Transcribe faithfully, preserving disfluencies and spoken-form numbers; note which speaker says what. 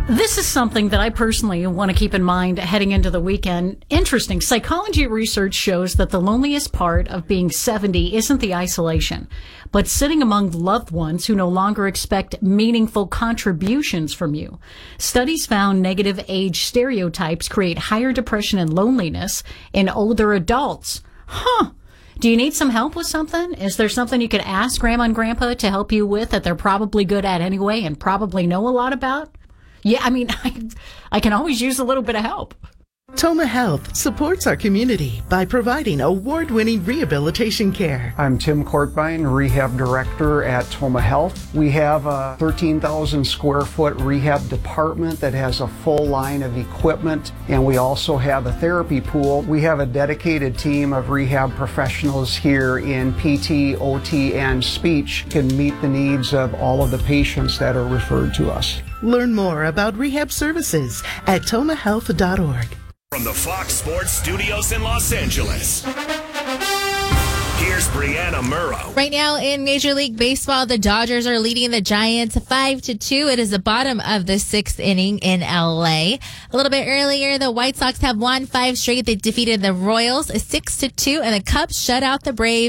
Speaker 1: This is something that I personally want to keep in mind heading into the weekend. Interesting. Psychology research shows that the loneliest part of being seventy isn't the isolation, but sitting among loved ones who no longer expect meaningful contributions from you. Studies found negative age stereotypes create higher depression and loneliness in older adults. Huh. Do you need some help with something? Is there something you could ask Grandma and Grandpa to help you with that they're probably good at anyway and probably know a lot about? Yeah, I mean, I, I can always use a little bit of help.
Speaker 2: Toma Health supports our community by providing award-winning rehabilitation care.
Speaker 3: I'm Tim Courtbine, Rehab Director at Toma Health. We have a thirteen thousand square foot rehab department that has a full line of equipment, and we also have a therapy pool. We have a dedicated team of rehab professionals here in P T, O T, and speech can meet the needs of all of the patients that are referred to us.
Speaker 2: Learn more about rehab services at toma health dot org.
Speaker 4: From the Fox Sports Studios in Los Angeles, here's Brianna Murrow.
Speaker 5: Right now in Major League Baseball, the Dodgers are leading the Giants five to two. It is the bottom of the sixth inning in L A. A little bit earlier, the White Sox have won five straight. They defeated the Royals six to two, and the Cubs shut out the Braves